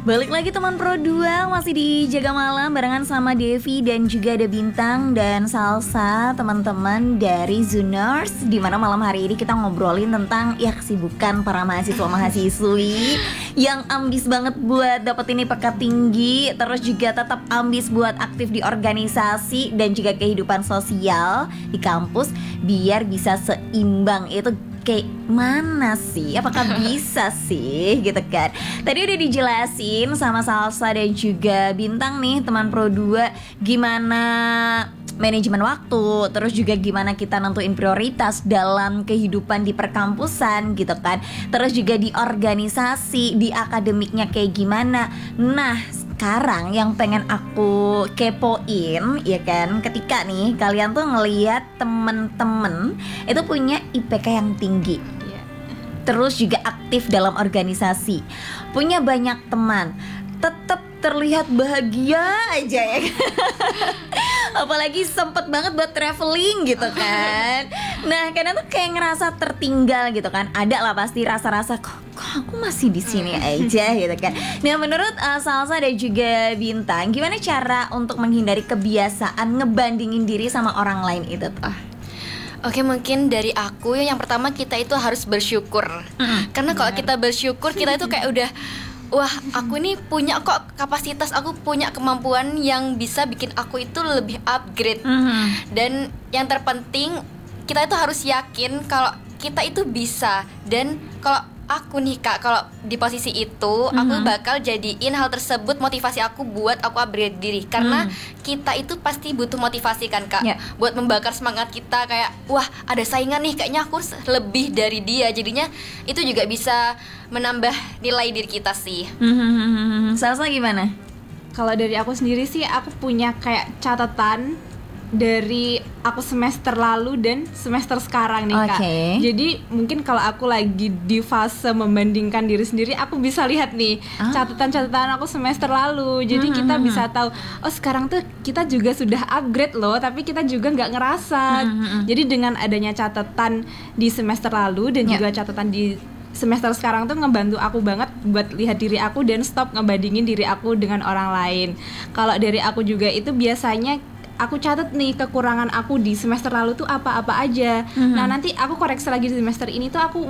Balik lagi teman Pro 2, masih di Jaga Malam barengan sama Devi dan juga ada Bintang dan Salsa, teman-teman dari Zooners. Dimana malam hari ini kita ngobrolin tentang ya kesibukan para mahasiswa-mahasiswi yang ambis banget buat dapetin IPK tinggi, terus juga tetap ambis buat aktif di organisasi dan juga kehidupan sosial di kampus biar bisa seimbang. Itu kayak mana sih? Apakah bisa sih? Gitu kan. Tadi udah dijelasin sama Salsa dan juga Bintang nih teman Pro 2 gimana manajemen waktu, terus juga gimana kita nentuin prioritas dalam kehidupan di perkampusan gitu kan. Terus juga di organisasi, di akademiknya kayak gimana. Nah, sekarang yang pengen aku kepoin ya kan, ketika nih kalian tuh ngelihat temen-temen itu punya IPK yang tinggi, terus juga aktif dalam organisasi, punya banyak teman, tetap terlihat bahagia aja ya kan? Apalagi sempet banget buat traveling gitu kan. Nah kadang tuh kayak ngerasa tertinggal gitu kan. Ada lah pasti rasa-rasa kok aku masih di sini aja gitu kan. Nah menurut Salsa dan juga Bintang, gimana cara untuk menghindari kebiasaan ngebandingin diri sama orang lain itu tuh? Oke, mungkin dari aku yang pertama kita itu harus bersyukur. Karena kalau kita bersyukur kita itu kayak udah, wah aku ini punya kok kapasitas, aku punya kemampuan yang bisa bikin aku itu lebih upgrade. Dan yang terpenting kita itu harus yakin kalau kita itu bisa. Dan kalau aku nih Kak, kalau di posisi itu aku bakal jadiin hal tersebut motivasi aku buat aku upgrade diri. Karena kita itu pasti butuh motivasi kan Kak, buat membakar semangat kita. Kayak wah ada saingan nih, kayaknya aku lebih dari dia. Jadinya itu juga bisa menambah nilai diri kita sih. Salsa gimana? Kalau dari aku sendiri sih, aku punya kayak catatan dari aku semester lalu dan semester sekarang nih Kak. Jadi mungkin kalau aku lagi di fase membandingkan diri sendiri, aku bisa lihat nih catatan-catatan aku semester lalu. Jadi kita bisa tahu, oh sekarang tuh kita juga sudah upgrade loh, tapi kita juga nggak ngerasa. Jadi dengan adanya catatan di semester lalu dan juga catatan di semester sekarang tuh ngebantu aku banget buat lihat diri aku dan stop ngebandingin diri aku dengan orang lain. Kalau dari aku juga itu biasanya aku catat nih kekurangan aku di semester lalu tuh apa-apa aja. Nah nanti aku koreksi lagi di semester ini tuh aku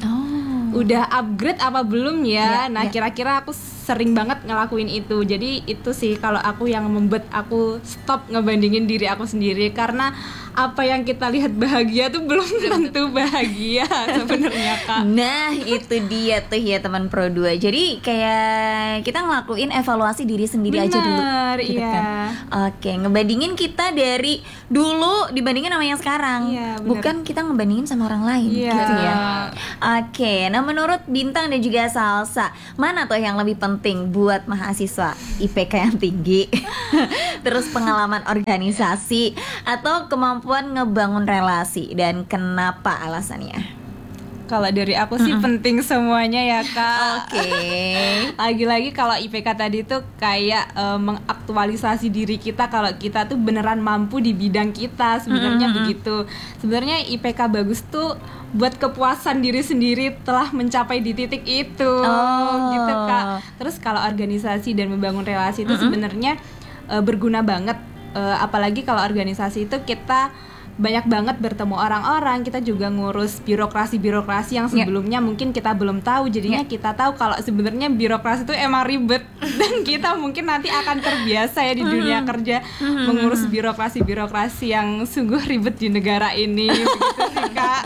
udah upgrade apa belum ya. Nah kira-kira aku sering banget ngelakuin itu. Jadi itu sih kalau aku yang membuat aku stop ngebandingin diri aku sendiri. Karena apa yang kita lihat bahagia tuh belum tentu bahagia sebenarnya Kak. Nah itu dia tuh ya teman Pro 2. Jadi kayak kita ngelakuin evaluasi diri sendiri aja dulu gitu kan. Oke, ngebandingin kita dari dulu dibandingin sama yang sekarang. Bukan kita ngebandingin sama orang lain gitu ya. Oke, nah menurut Bintang dan juga Salsa, mana tuh yang lebih penting buat mahasiswa? IPK yang tinggi terus pengalaman organisasi atau kemampuan ngebangun relasi, dan kenapa alasannya? Kalau dari aku sih penting semuanya ya Kak. Lagi-lagi kalau IPK tadi tuh kayak mengaktualisasi diri kita kalau kita tuh beneran mampu di bidang kita. Sebenarnya begitu. Sebenarnya IPK bagus tuh buat kepuasan diri sendiri telah mencapai di titik itu. Gitu Kak. Terus kalau organisasi dan membangun relasi itu sebenarnya berguna banget. Apalagi kalau organisasi itu kita banyak banget bertemu orang-orang, kita juga ngurus birokrasi yang sebelumnya mungkin kita belum tahu. Jadinya kita tahu kalau sebenarnya birokrasi itu emang ribet dan kita mungkin nanti akan terbiasa ya di dunia kerja mengurus birokrasi yang sungguh ribet di negara ini. Begitu sih Kak.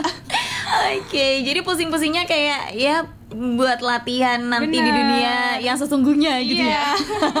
Jadi pusing-pusingnya kayak ya buat latihan nanti di dunia yang sesungguhnya gitu ya.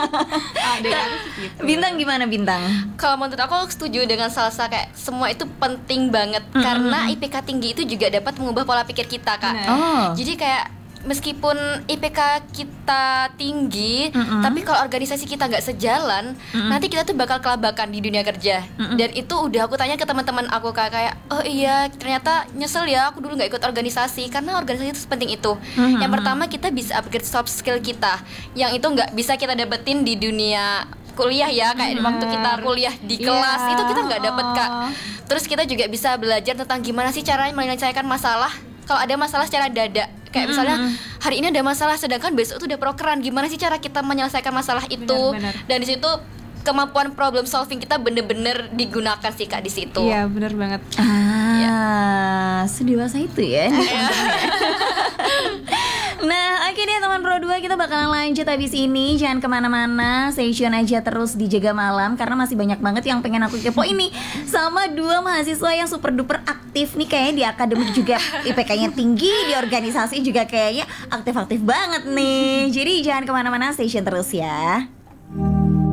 Bintang gimana Bintang? Kalau menurut aku setuju dengan Salsa, kayak semua itu penting banget. Karena IPK tinggi itu juga dapat mengubah pola pikir kita Kak. Jadi kayak meskipun IPK kita tinggi, tapi kalau organisasi kita nggak sejalan, nanti kita tuh bakal kelabakan di dunia kerja. Dan itu udah aku tanya ke teman-teman aku Kak, kayak oh iya ternyata nyesel ya aku dulu nggak ikut organisasi, karena organisasi itu sepenting itu. Yang pertama kita bisa upgrade soft skill kita, yang itu nggak bisa kita dapetin di dunia kuliah ya, kayak waktu kita kuliah di kelas itu kita nggak dapet Kak. Terus kita juga bisa belajar tentang gimana sih cara menyelesaikan masalah kalau ada masalah secara dada. Kayak misalnya hari ini ada masalah, sedangkan besok tuh udah prokeran. Gimana sih cara kita menyelesaikan masalah itu? Benar. Dan di situ kemampuan problem solving kita bener-bener digunakan sih Kak di situ. Iya, benar banget. Sedewasa itu ya. Nah, oke deh teman Pro 2, kita bakalan lanjut habis ini. Jangan kemana-mana, stay tune aja terus di Jaga Malam, karena masih banyak banget yang pengen aku kepo ini sama dua mahasiswa yang super duper aktif nih. Kayaknya di akademik juga IPK-nya tinggi, di organisasi juga kayaknya aktif-aktif banget nih. Jadi jangan kemana-mana, stay tune terus ya.